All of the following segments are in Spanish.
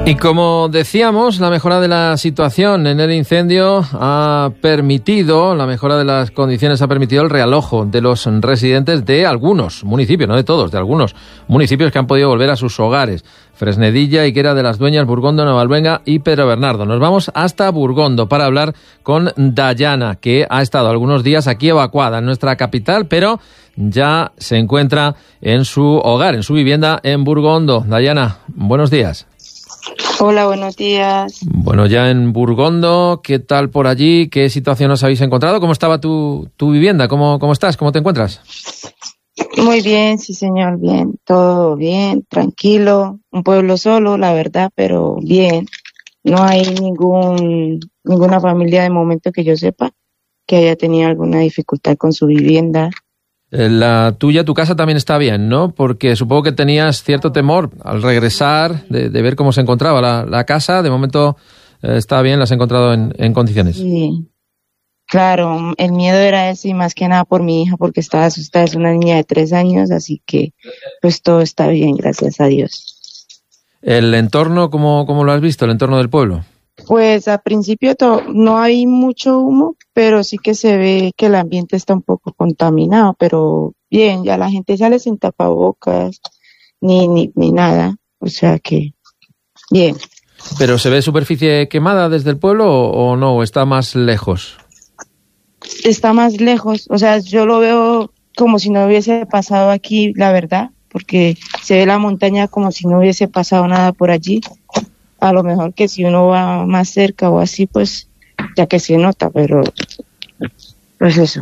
Y como decíamos, la mejora de la situación en el incendio ha permitido, la mejora de las condiciones ha permitido el realojo de los residentes de algunos municipios, no de todos, de algunos municipios que han podido volver a sus hogares. Fresnedilla, Higuera de las Dueñas, Burgondo, Navalvenga y Pedro Bernardo. Nos vamos hasta Burgondo para hablar con Dayana, que ha estado algunos días aquí evacuada en nuestra capital, pero ya se encuentra en su hogar, en su vivienda en Burgondo. Dayana, buenos días. Hola, buenos días. Bueno, ya en Burgondo, ¿qué tal por allí? ¿Qué situación os habéis encontrado? ¿Cómo estaba tu vivienda? ¿Cómo estás? ¿Cómo te encuentras? Muy bien, sí señor, bien. Todo bien, tranquilo. Un pueblo solo, la verdad, pero bien. No hay ninguna familia de momento que yo sepa que haya tenido alguna dificultad con su vivienda. La tuya, tu casa también está bien, ¿no? Porque supongo que tenías cierto temor al regresar de ver cómo se encontraba la casa. De momento está bien, la has encontrado en condiciones. Sí, claro, el miedo era ese y más que nada por mi hija porque estaba asustada. Es una niña de 3 años, así que pues todo está bien, gracias a Dios. ¿El entorno, cómo lo has visto, el entorno del pueblo? Pues al principio no hay mucho humo, pero sí que se ve que el ambiente está un poco contaminado, pero bien, ya la gente sale sin tapabocas ni nada, o sea que bien. ¿Pero se ve superficie quemada desde el pueblo o no? ¿O está más lejos? Está más lejos, o sea, yo lo veo como si no hubiese pasado aquí, la verdad, porque se ve la montaña como si no hubiese pasado nada por allí. A lo mejor que si uno va más cerca o así, pues ya que se nota, pero pues eso.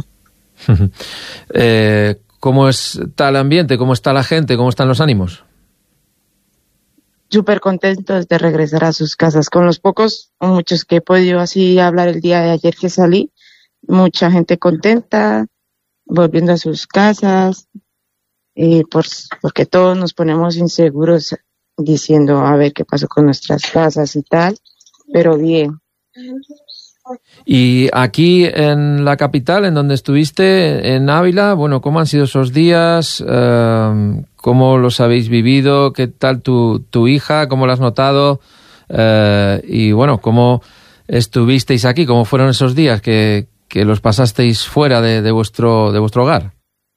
¿Cómo está el ambiente? ¿Cómo está la gente? ¿Cómo están los ánimos? Súper contentos de regresar a sus casas. Con los pocos o muchos que he podido así hablar el día de ayer que salí, mucha gente contenta, volviendo a sus casas, porque todos nos ponemos inseguros diciendo a ver qué pasó con nuestras casas y tal, pero bien. Y aquí en la capital, en donde estuviste, en Ávila, bueno, ¿cómo han sido esos días? ¿Cómo los habéis vivido? ¿Qué tal tu hija? ¿Cómo la has notado? Y bueno, ¿cómo estuvisteis aquí? ¿Cómo fueron esos días que los pasasteis fuera de vuestro hogar?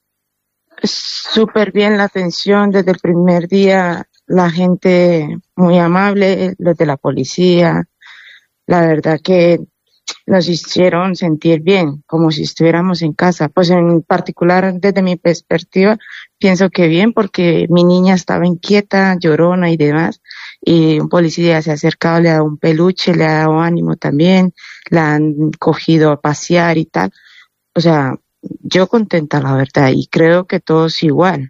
Súper bien la atención desde el primer día. La gente muy amable, los de la policía, la verdad que nos hicieron sentir bien, como si estuviéramos en casa. Pues en particular, desde mi perspectiva, pienso que bien, porque mi niña estaba inquieta, llorona y demás, y un policía se ha acercado, le ha dado un peluche, le ha dado ánimo también, la han cogido a pasear y tal. O sea, yo contenta, la verdad, y creo que todos igual.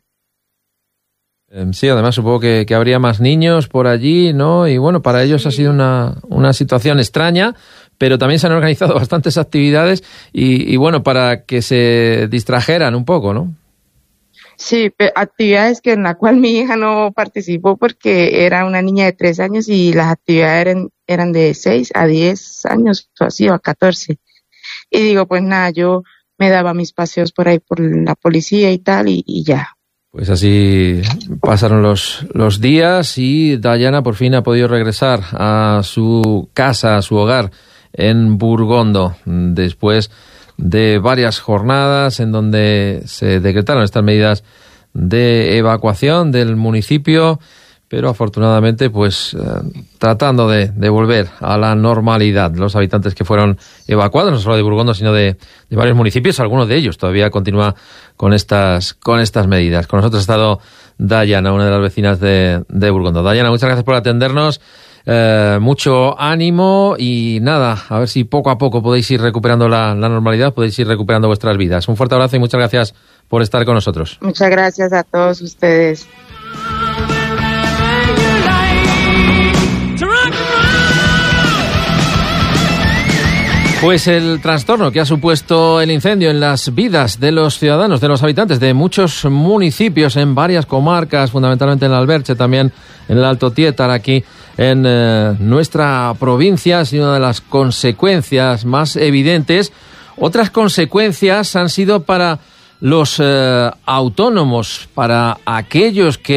Sí, además supongo que habría más niños por allí, ¿no? Y bueno, para ellos ha sido una situación extraña, pero también se han organizado bastantes actividades y bueno, para que se distrajeran un poco, ¿no? Sí, actividades en la cual mi hija no participó porque era una niña de 3 años y las actividades eran de 6 a 10 años, o así, o a 14. Y digo, pues nada, yo me daba mis paseos por ahí por la policía y tal y ya. Pues así pasaron los días y Dayana por fin ha podido regresar a su casa, a su hogar en Burgondo, después de varias jornadas en donde se decretaron estas medidas de evacuación del municipio, pero afortunadamente pues tratando de volver a la normalidad. Los habitantes que fueron evacuados, no solo de Burgondo, sino de varios municipios, algunos de ellos todavía continúa con estas medidas. Con nosotros ha estado Dayana, una de las vecinas de Burgondo. Dayana, muchas gracias por atendernos, mucho ánimo y nada, a ver si poco a poco podéis ir recuperando la normalidad, podéis ir recuperando vuestras vidas. Un fuerte abrazo y muchas gracias por estar con nosotros. Muchas gracias a todos ustedes. Pues el trastorno que ha supuesto el incendio en las vidas de los ciudadanos, de los habitantes de muchos municipios en varias comarcas, fundamentalmente en el Alberche, también en el Alto Tietar, aquí en nuestra provincia, ha sido una de las consecuencias más evidentes. Otras consecuencias han sido para los autónomos, para aquellos que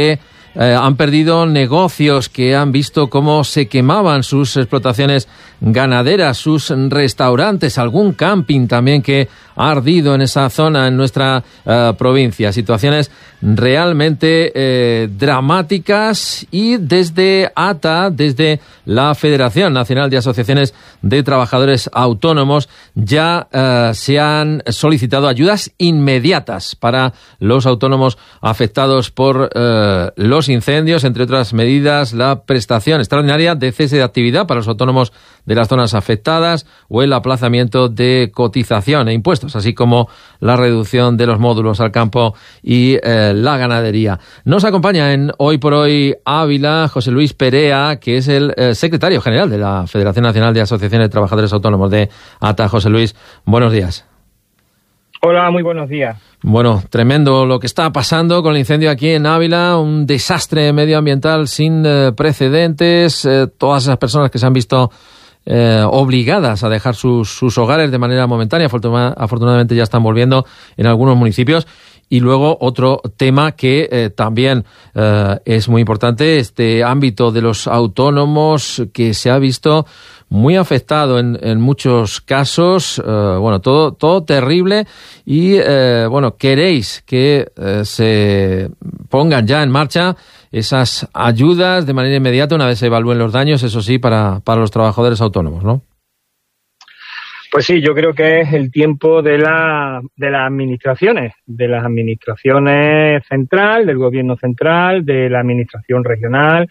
han perdido negocios, que han visto cómo se quemaban sus explotaciones ganaderas, sus restaurantes, algún camping también que ha ardido en esa zona, en nuestra provincia. Situaciones realmente dramáticas, y desde ATA, desde la Federación Nacional de Asociaciones de Trabajadores Autónomos, ya se han solicitado ayudas inmediatas para los autónomos afectados por los incendios, entre otras medidas, la prestación extraordinaria de cese de actividad para los autónomos de las zonas afectadas, o el aplazamiento de cotización e impuestos, así como la reducción de los módulos al campo y la ganadería. Nos acompaña en Hoy por Hoy Ávila José Luis Perea, que es el secretario general de la Federación Nacional de Asociaciones de Trabajadores Autónomos de ATA. José Luis, buenos días. Hola, muy buenos días. Bueno, tremendo lo que está pasando con el incendio aquí en Ávila, un desastre medioambiental sin precedentes, todas esas personas que se han visto obligadas a dejar sus hogares de manera momentánea. Afortunadamente ya están volviendo en algunos municipios. Y luego otro tema que también es muy importante, este ámbito de los autónomos, que se ha visto muy afectado en muchos casos. Bueno, todo terrible. Y bueno, queréis que se pongan ya en marcha esas ayudas de manera inmediata una vez se evalúen los daños, eso sí, para los trabajadores autónomos, ¿no? Pues sí, yo creo que es el tiempo de las administraciones central, del gobierno central, de la administración regional,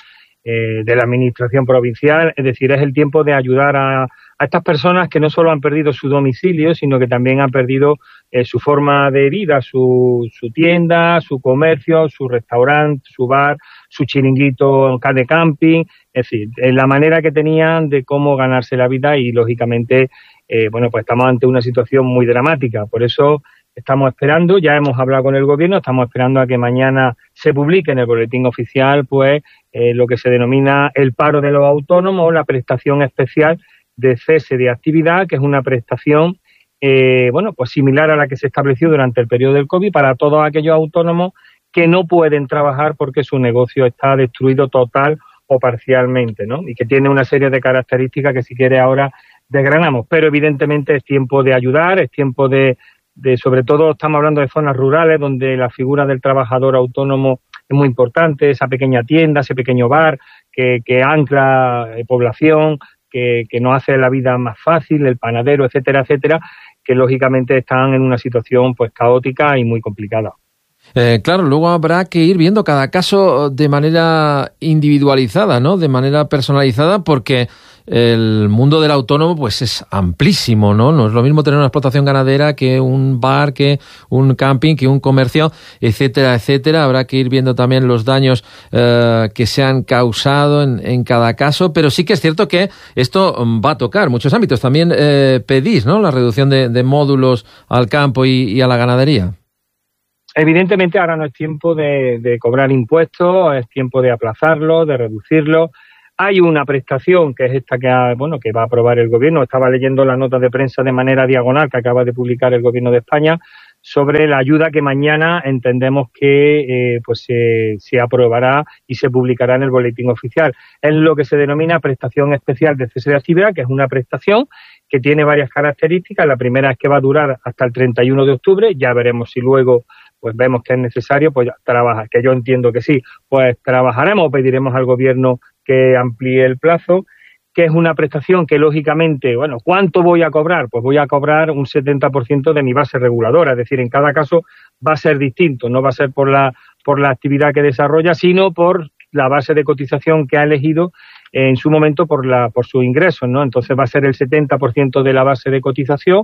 de la administración provincial. Es decir, es el tiempo de ayudar a estas personas que no solo han perdido su domicilio, sino que también han perdido su forma de vida, su tienda, su comercio, su restaurante, su bar, su chiringuito de camping. Es decir, la manera que tenían de cómo ganarse la vida, y lógicamente bueno, pues estamos ante una situación muy dramática. Por eso estamos esperando, ya hemos hablado con el gobierno, estamos esperando a que mañana se publique en el boletín oficial, pues lo que se denomina el paro de los autónomos, o la prestación especial de cese de actividad, que es una prestación bueno, pues similar a la que se estableció durante el periodo del COVID para todos aquellos autónomos que no pueden trabajar porque su negocio está destruido total o parcialmente, ¿no? Y que tiene una serie de características que, si quiere, ahora desgranamos. Pero evidentemente es tiempo de ayudar, es tiempo de sobre todo estamos hablando de zonas rurales donde la figura del trabajador autónomo es muy importante, esa pequeña tienda, ese pequeño bar que ancla población, que nos hace la vida más fácil, el panadero, etcétera, etcétera, que lógicamente están en una situación pues caótica y muy complicada. Claro, luego habrá que ir viendo cada caso de manera individualizada, ¿no? De manera personalizada, porque el mundo del autónomo pues es amplísimo, ¿no? No es lo mismo tener una explotación ganadera que un bar, que un camping, que un comercio, etcétera, etcétera. Habrá que ir viendo también los daños que se han causado en cada caso, pero sí que es cierto que esto va a tocar muchos ámbitos. También pedís, ¿no?, la reducción de módulos al campo y a la ganadería. Evidentemente ahora no es tiempo de cobrar impuestos, es tiempo de aplazarlo, de reducirlo. Hay una prestación que es esta que va a aprobar el gobierno. Estaba leyendo la nota de prensa de manera diagonal que acaba de publicar el gobierno de España sobre la ayuda que mañana entendemos que se aprobará y se publicará en el boletín oficial. Es lo que se denomina prestación especial de cese de actividad, que es una prestación que tiene varias características. La primera es que va a durar hasta el 31 de octubre. Ya veremos si luego pues vemos que es necesario, pues trabajar, que yo entiendo que sí, pues trabajaremos o pediremos al gobierno que amplíe el plazo, que es una prestación que lógicamente, ¿cuánto voy a cobrar? Pues voy a cobrar un 70% de mi base reguladora, es decir, en cada caso va a ser distinto, no va a ser por la actividad que desarrolla, sino por la base de cotización que ha elegido en su momento por su ingreso, ¿no? Entonces va a ser el 70% de la base de cotización,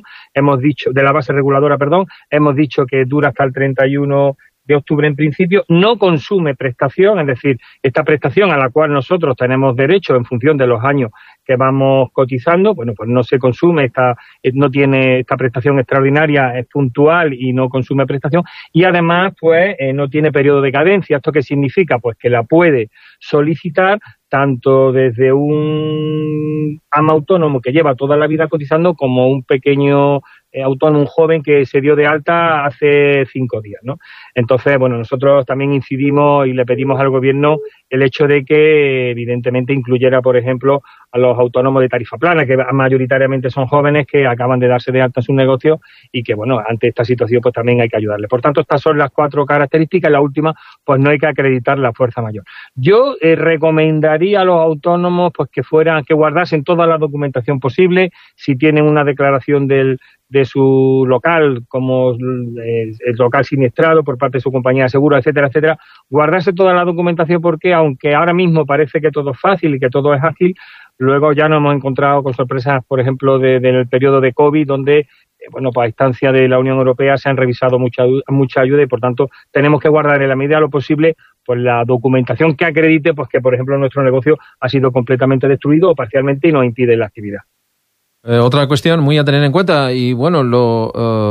de la base reguladora, hemos dicho que dura hasta el 31 de octubre en principio, no consume prestación, es decir, esta prestación a la cual nosotros tenemos derecho en función de los años que vamos cotizando, pues no se consume, no tiene esta prestación extraordinaria, es puntual y no consume prestación, y además pues no tiene periodo de cadencia. ¿Esto qué significa? Pues que la puede solicitar tanto desde un ama autónomo que lleva toda la vida cotizando como un pequeño autónomo, un joven que se dio de alta hace 5 días, ¿no? Entonces, bueno, nosotros también incidimos y le pedimos al gobierno el hecho de que evidentemente incluyera, por ejemplo, a los autónomos de tarifa plana, que mayoritariamente son jóvenes que acaban de darse de alta en sus negocios y que, bueno, ante esta situación pues también hay que ayudarles. Por tanto, estas son las 4 características. La última, pues no hay que acreditar la fuerza mayor. Yo recomendaría a los autónomos pues que guardasen toda la documentación posible. Si tienen una declaración de su local, como el local siniestrado por parte de su compañía de seguros, etcétera, etcétera, guardarse toda la documentación, porque aunque ahora mismo parece que todo es fácil y que todo es ágil, luego ya nos hemos encontrado con sorpresas, por ejemplo, del periodo de COVID, donde, bueno, pues a instancia de la Unión Europea se han revisado mucha ayuda y, por tanto, tenemos que guardar en la medida de lo posible pues la documentación que acredite pues que, por ejemplo, nuestro negocio ha sido completamente destruido o parcialmente y nos impide la actividad. Otra cuestión muy a tener en cuenta, y bueno, lo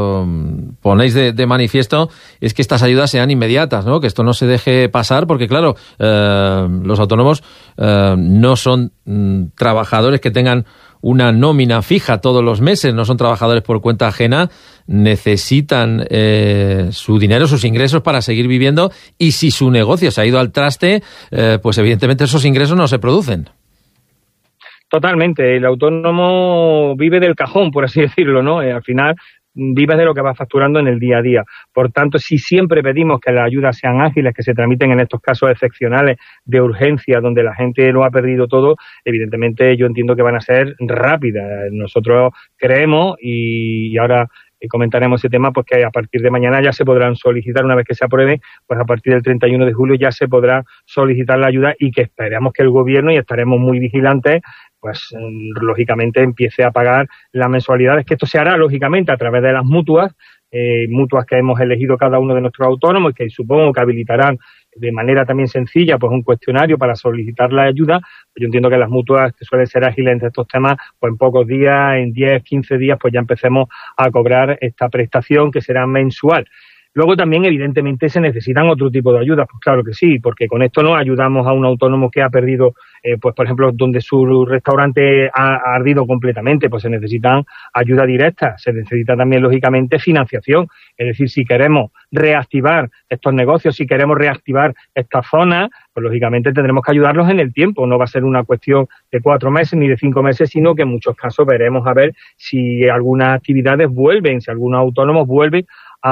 ponéis de manifiesto, es que estas ayudas sean inmediatas, ¿no? Que esto no se deje pasar, porque claro, los autónomos no son trabajadores que tengan una nómina fija todos los meses, no son trabajadores por cuenta ajena, necesitan su dinero, sus ingresos para seguir viviendo, y si su negocio se ha ido al traste, pues evidentemente esos ingresos no se producen. Totalmente, el autónomo vive del cajón, por así decirlo, ¿no? Al final vives de lo que vas facturando en el día a día. Por tanto, si siempre pedimos que las ayudas sean ágiles, que se tramiten en estos casos excepcionales de urgencia, donde la gente lo ha perdido todo, evidentemente yo entiendo que van a ser rápidas. Nosotros creemos, y ahora comentaremos ese tema, pues que a partir de mañana ya se podrán solicitar, una vez que se apruebe, pues a partir del 31 de julio ya se podrá solicitar la ayuda, y que esperamos que el gobierno, y estaremos muy vigilantes, pues lógicamente empiece a pagar las mensualidades, que esto se hará lógicamente a través de las mutuas que hemos elegido cada uno de nuestros autónomos, y que supongo que habilitarán de manera también sencilla pues un cuestionario para solicitar la ayuda. Yo entiendo que las mutuas, que suelen ser ágiles en estos temas, pues en pocos días, en 10, 15 días, pues ya empecemos a cobrar esta prestación, que será mensual. Luego también, evidentemente, se necesitan otro tipo de ayudas. Pues claro que sí, porque con esto no ayudamos a un autónomo que ha perdido, pues por ejemplo, donde su restaurante ha ardido completamente, pues se necesitan ayuda directa. Se necesita también, lógicamente, financiación. Es decir, si queremos reactivar estos negocios, si queremos reactivar estas zonas, pues lógicamente tendremos que ayudarlos en el tiempo. No va a ser una cuestión de 4 meses ni de 5 meses, sino que en muchos casos veremos a ver si algunas actividades vuelven, si algunos autónomos vuelven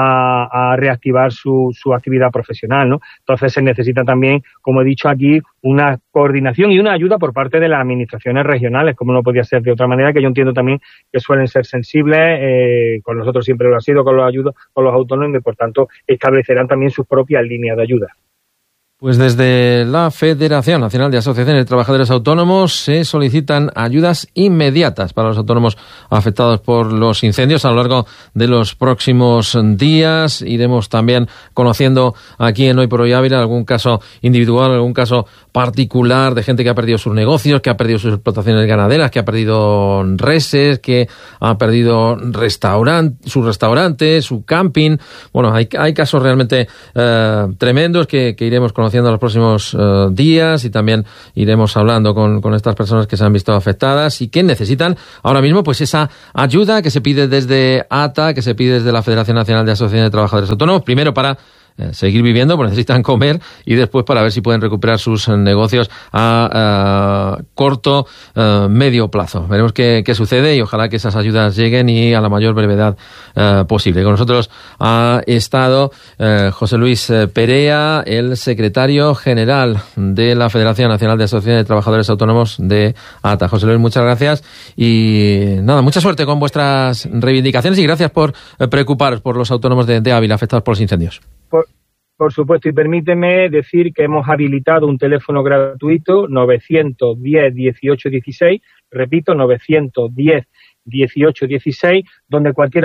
a reactivar su actividad profesional, ¿no? Entonces se necesita también, como he dicho aquí, una coordinación y una ayuda por parte de las administraciones regionales, como no podía ser de otra manera, que yo entiendo también que suelen ser sensibles, con nosotros siempre lo ha sido, con los autónomos, y por tanto establecerán también sus propias líneas de ayuda. Pues desde la Federación Nacional de Asociaciones de Trabajadores Autónomos se solicitan ayudas inmediatas para los autónomos afectados por los incendios a lo largo de los próximos días. Iremos también conociendo aquí en Hoy por Hoy Ávila algún caso individual, algún caso particular de gente que ha perdido sus negocios, que ha perdido sus explotaciones ganaderas, que ha perdido reses, que ha perdido sus restaurantes, su camping. Bueno, hay casos realmente tremendos que iremos conociendo en los próximos días, y también iremos hablando con estas personas que se han visto afectadas y que necesitan ahora mismo pues esa ayuda que se pide desde ATA, que se pide desde la Federación Nacional de Asociaciones de Trabajadores Autónomos, primero para seguir viviendo, pues necesitan comer, y después para ver si pueden recuperar sus negocios a corto, medio plazo. Veremos qué sucede, y ojalá que esas ayudas lleguen y a la mayor brevedad posible. Con nosotros ha estado José Luis Perea, el secretario general de la Federación Nacional de Asociaciones de Trabajadores Autónomos de ATA. José Luis, muchas gracias, y nada, mucha suerte con vuestras reivindicaciones, y gracias por preocuparos por los autónomos de Ávila afectados por los incendios. Por supuesto, y permíteme decir que hemos habilitado un teléfono gratuito, 910 18 16, repito, 910 18 16, donde cualquier